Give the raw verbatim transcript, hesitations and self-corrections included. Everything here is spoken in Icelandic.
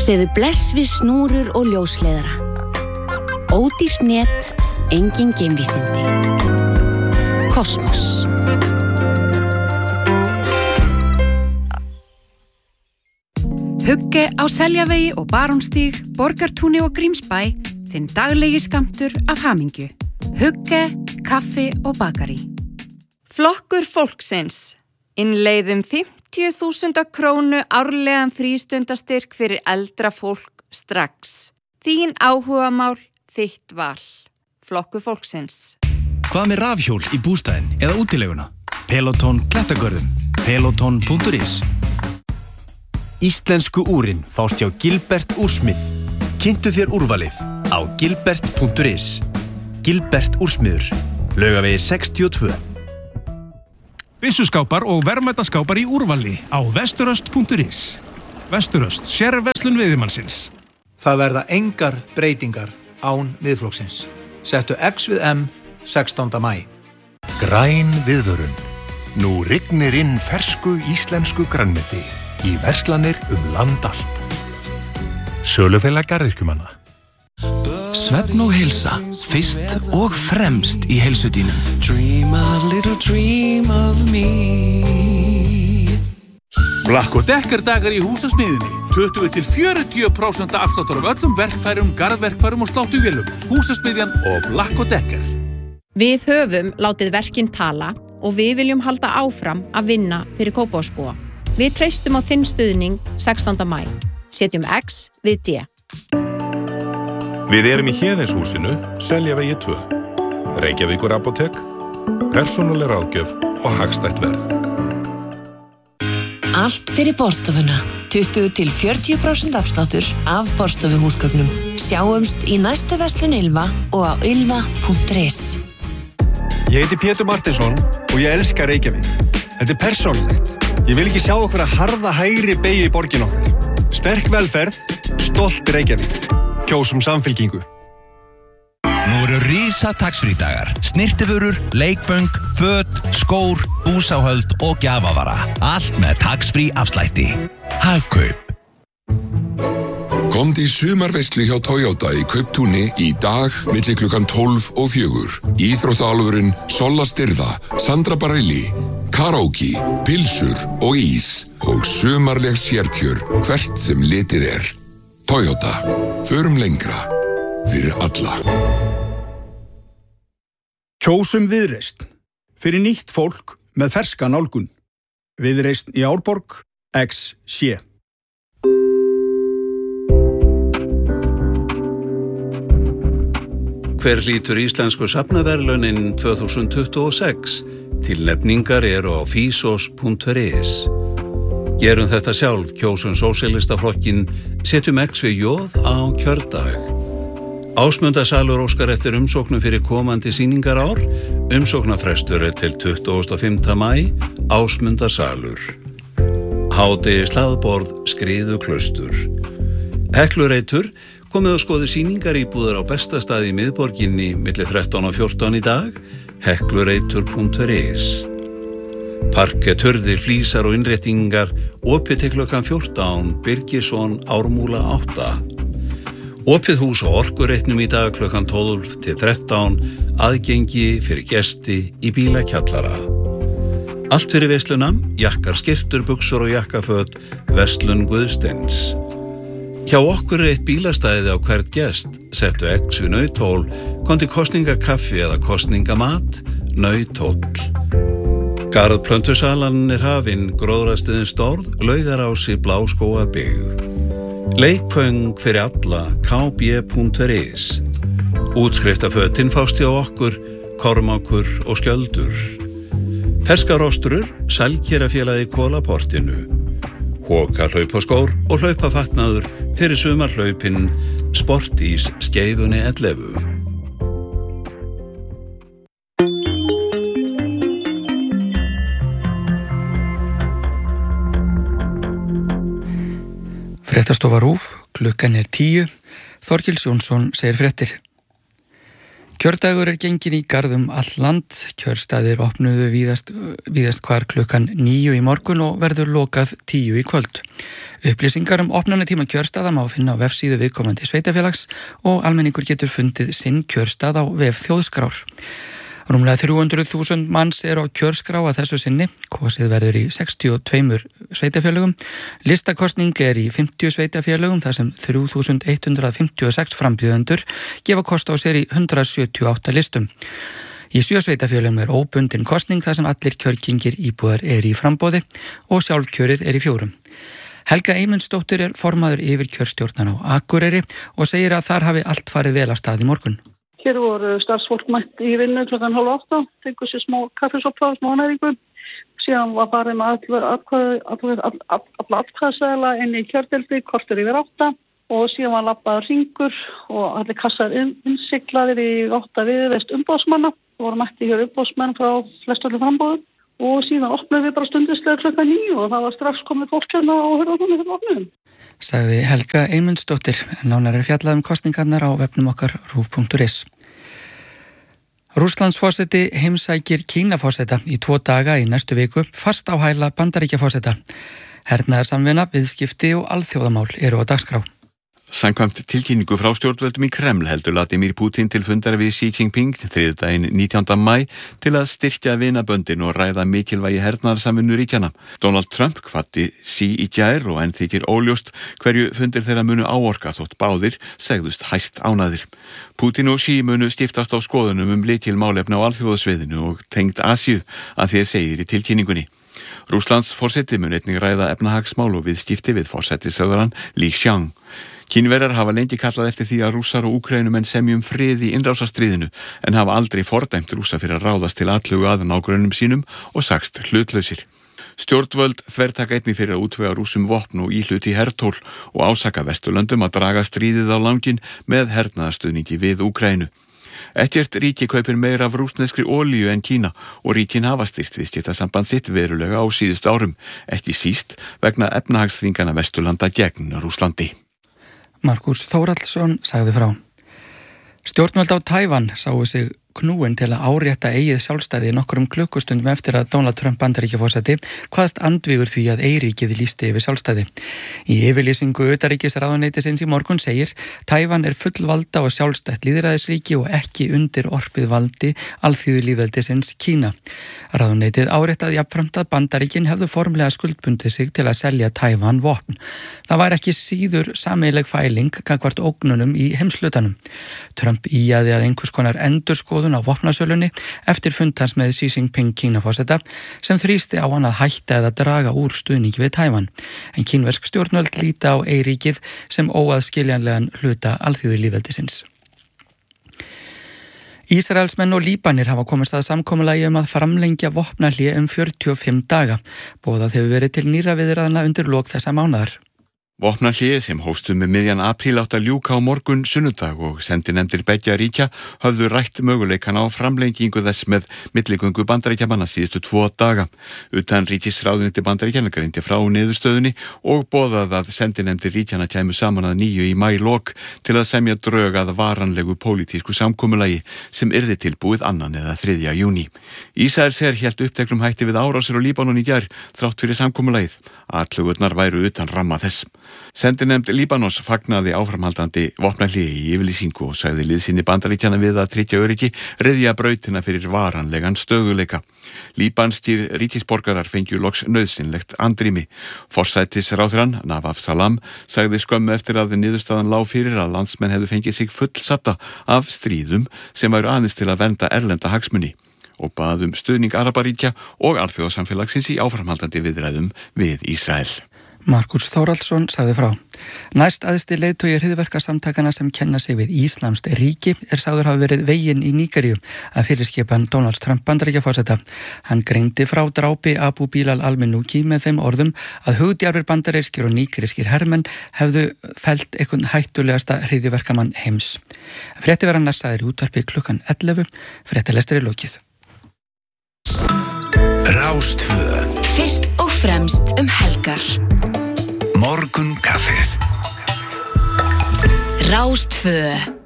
Segðu bless við snúrur og ljósleiðara. Ódýrt net, engin geimvísindi. Kosmos. Hugge á Seljavegi og Barónstíg, Borgartúni og Grímsbæ, þinn daglegi skammtur af hamingju. Hugge, kaffi og bakari. Flokkur fólksins. Innleiðum fimmtíu þúsund krónu árlegan frístundastyrk fyrir eldra fólk strax. Þín áhugamál, þitt val. Flokkur fólksins. Hvað með rafhjól í bústæðin eða útileguna? Peloton klettagörðum. peloton punktur is. Íslensku úrin fást hjá Gilbert úrsmið. Kynntu þér úrvalið á gilbert punktur is. Gilbert úrsmiður. Laugavegi sextíu og tvö. Byssuskápar og verðmætaskápar í úrvali á vesturöst punktur is. Vesturöst, sérverslun veiðimannsins. Það verða engar breytingar án Miðflokksins. Settu X við M sextánda maí. Græn viðvörun. Nú rignir inn fersku íslensku grænmeti í verslanir um land allt. Sölufélag garðyrkjumanna. Svefn og heilsa, fyrst og fremst í heilsu þínum. Dream a little dream of me. Black og Decker dagar í húsasmiðjunni. tuttugu til fjörutíu prósent afsláttur af öllum verkfærum, garðverkfærum og sláttuvélum. Húsasmiðjan og Black og Decker. Við höfum látið verkin tala og við viljum halda áfram að vinna fyrir Kópavogsbúa. Við treystum á þinn stuðning sextánda maí. Setjum X við D. Við erum í Héðinshúsinu, Seljavegi tvö. Reykjavíkur apótek, persónuleg ráðgjöf og hagstætt verð. Allt fyrir borstofuna. tuttugu til fjörutíu prósent afsláttur af borstofuhúsgögnum. Sjáumst í næstu verslun Ylva og á ylva punktur is. Ég heiti Pétur Martinsson og ég elska Reykjavík. Þetta er persónulegt. Ég vil ekki sjá okkur að harða hægri beygju í borgin okkar. Sterk velferð, stolt Reykjavík. Kjósum samfylkingu. Nú eru risa tax-free-dagar. Snirtivörur, leikföng, föt, skór, búsáhöld og gjafavara. Allt með tax-free afslætti. Hagkaup. Komdu í sumarveislu hjá Toyota í Kauptúni í dag milli klukkan tólf og fjögur. Íþróttaálfurinn Solla Styrða, Sandra Bareilly, karaoke, pilsur og ís og sumarleg sérkjör hvert sem litið er. Toyota. Förum lengra. Fyrir alla. Kjósum Viðreisn. Fyrir nýtt fólk með ferska nálgun. Viðreisn í Árborg, X C. Hver hlýtur íslensku safnaverðlaunin tvö þúsund tuttugu og sex? Tilnefningar eru á físos punktur is. Gerum þetta sjálf, kjósum sósíalistaflokkin, setjum X við jóð á kjördag. Ásmundasalur óskar eftir umsóknum fyrir komandi sýningarár. Umsóknarfrestur er til tuttugasta og fimmta maí, Ásmundasalur. Hádegi slaðborð, skriðu klaustur. Heklureitur, komið og skoði sýningar íbúðar á besta staði í miðborginni milli þrettán og fjórtán í dag, heklureitur punktur is. Parkett, hurðir, flísar og innréttingar, opið til klukkan fjórtán, Birgisson, Ármúla átta. Opið hús og orkureitnum í dag klukkan tólf til þrettán, aðgengi fyrir gesti í bílakjallara. Allt fyrir veisluna, jakkar, skyrtur, buxur og jakkaföt, verslun Guðsteins. Hjá okkur er eitt bílastæði á hvert gest, settu X við nautól, kondi kosningakaffi eða kosningamat, nautóll. Garðplöntusalan er hafin, gróðrastuðin Stórð, Laugarási, Bláskóga byggð. Leikföng fyrir alla, k b punktur is. Útskriftafötin fást hjá okkur, Kormákur og Skjöldur. Ferskarostrur, Sælkerafélagi Kólaportinu. Hóka hlaupaskór og hlaupafatnaður fyrir sumarhlaupin Sportís Skeifunni ellefu. Fréttastofa RÚV, klukkan er tíu, Þorgils Jónsson segir fréttir. Kjördagur er gengin í garðum all land. Kjörstaðir opnuðu víðast, víðast hvar klukkan níu í morgun og verður lokað tíu í kvöld. Upplýsingar um opnunartíma kjörstaða má finna á vefsíðu viðkomandi sveitafélags og almenningur getur fundið sinn kjörstað á vef þjóðskrár. Rúmlega þrjú hundruð þúsund manns er á kjörskrá að þessu sinni. Kosið verður í sextíu og tveimur sveitafélögum. Listakostning er í fimmtíu sveitafélögum þar sem þrjú þúsund hundrað fimmtíu og sex frambjóðendur gefa kost á sér í hundrað sjötíu og átta listum. Í sjö sveitafélögum er óbundin kostning þar sem allir kjörgengir íbúðar er í framboði og sjálfkjörið er í fjórum. Helga Eymundsdóttir er formaður yfirkjörstjórnar á Akureyri og segir að þar hafi allt farið vel af stað í morgun. Hér voru starfsfólk mætt í vinnu klukkan hálf átta, fengu sér smá kaffisoppa og smá næringu. Síðan var farið með alla atkvæðaseðla inn í kjördeldi, kortur yfir átta og síðan var labbaður hringur og allir kassar innsiglaðir í átta viðreist umbóðsmanna. Það voru mætti hér umbóðsmenn frá flestallu frambóðum og síðan opnaði við bara stundislega klukkan níu og það var strax komið fólk hérna og hörða þannig fyrir opnum. Sagði Helga Eymundsdóttir, en nánar er fjallað um kosningarnar á vefnum okkar rúv punktur is. Rússlandsforseti heimsækir Kínaforseta í tvo daga í næstu viku, fast á hæla Bandaríkjaforseta. Hernaðarsamvinna, viðskipti og alþjóðamál eru á dagskrá. Samkvæmt tilkynningu frá stjórnvöldum í Kreml heldur Vladimir Putin til fundar við Xi Jinping þriðjudaginn nítjánda maí til að styrkja vinaböndin og ræða mikilvægi hernaðarsamvinnu ríkjanna. Donald Trump hvatti Xi í gær og enn þykir óljóst hverju fundir þeirra munu áorka þótt báðir segðust hæst ánæðir. Putin og Xi munu skiptast á skoðunum um lykilmálefni á alþjóðasviðinu og tengd Asíu að því segir í tilkynningunni. Rússlands forseti mun einnig ræða efnahagsmál og viðskipti við forsætisráðherrann Li Qiang. Kínverjar hafa lengi kallað eftir því að Rússar og Úkraínumenn semjum frið í innrásarstríðinu en hafa aldrei fordæmt Rússa fyrir að ráðast til atlögu að nágrönnum sínum og sagst hlutlausir. Stjórnvöld þvertaka einnig fyrir að útvega Rússum vopn og íhlut í hertól og ásaka Vesturlöndum að draga stríðið á langinn með hernaðarstuðningi við Úkraínu. Ekkert ríki kaupir meira af rússneskri olíu en Kína og ríkin hafa styrkt viðskiptasamband sitt verulega á síðustu árum, ekki síst vegna efnahagsþvingana Vesturlanda gegn Rússlandi. Markus Þórhallsson sagði frá. Stjórnvöld á Tævan sáu sig knúin til að árétta eigið sjálfstæði nokkrum klukkustundum eftir að Donald Trump Bandaríkjaforseti kvaðst andvígur því að eyríkið lýsti yfir sjálfstæði. Í yfirlýsingu utanríkisráðuneytisins í morgun segir Tævan er fullvalda og sjálfstætt lýðræðisríki og ekki undir orpið valdi alþýðulýðveldisins Kína. Ráðuneytið áréttaði jafnframt að Bandaríkin hefðu formlega skuldbundið sig til að selja Tævan vopn. Það var ekki síður sameiginleg fæling gagnvart ógnunum í heimshlutanum. Trump íjaði að einhvers konar endurskoðun á vopnasölunni eftir fund hans með Xi Jinping Kínaforseta sem þrýsti á hann að hætta eða draga úr stuðningi við Tævan. En kínversk stjórnvöld líta á eyríkið sem óaðskiljanlegan hluta alþýðulýðveldisins. Ísraelsmenn og Líbanir hafa komist að samkomulagi um að framlengja vopnahlé um fjörutíu og fimm daga. Boðað hefur verið til nýrra viðræðna undir lok þessa mánaðar. Vopnahléið sem hófst um miðjan apríl átt að ljúka á morgun sunnudag og sendinefndir beggja ríkja höfðu rætt möguleikan á framlengingu þess með milligöngu Bandaríkjamanna síðustu tvo daga. Utanríkisráðuneyti Bandaríkjanna greindi frá niðurstöðunni og boðað að sendinefndir ríkjanna kæmu saman að nýju í maílok til að semja drög að varanlegu pólitísku samkomulagi sem yrði tilbúið annan eða þriðja júní. Ísraelsher hélt uppteklum hætti við árásir á Líbanon í gær þrátt fyrir samkomulagið. Atlögurnar væru utan ramma þess. Sendinefnd Líbanons fagnaði áframhaldandi vopnahléi í yfirlýsingu og sagði liðsinni Bandaríkjanna við að tryggja öryggi ryðja brautina fyrir varanlegan stöðuleika. Líbanskir ríkisborgarar fengju loks nauðsynlegt andrými. Forsætisráðherrann Nawaf Salam sagði skömmu eftir að niðurstaðan lá fyrir að landsmenn hefðu fengið sig fullsatta af stríðum sem væru aðeins til að vernda erlenda hagsmuni og baðum stuðning Arabaríkja og alþjóðasamfélagsins í áframhaldandi viðræðum við Ísrael. Markus Þórhallsson sagði frá. Næst æðsti leiðtogi hryðjuverkasamtakana sem kenna sig við Íslamskt ríki er sagður hafa verið veginn í Nígeríu að fyrirskipan Donald Trump Bandaríkjaforseta. Hann greindi frá drápi Abu Bilal al-Minuki með þeim orðum að hugdjarfir bandarískir og nígerískir hermenn hefðu fellt einhvern hættulegasta hryðjuverkamann heims. Frétti verða næstaðir í útvarpi klukkan ellefu. Fréttalestur er lokið. Rástvö. Fyrst og fremst um helgar. Morgun kaffið. Rástvö.